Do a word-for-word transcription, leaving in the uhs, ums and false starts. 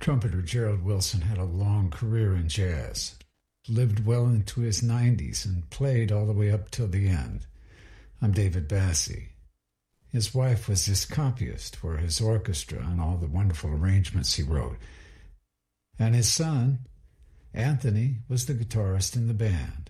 Trumpeter Gerald Wilson had a long career in jazz, lived well into his nineties, and played all the way up till the end. I'm David Bassi. His wife was his copyist for his orchestra and all the wonderful arrangements he wrote. And his son, Anthony, was the guitarist in the band.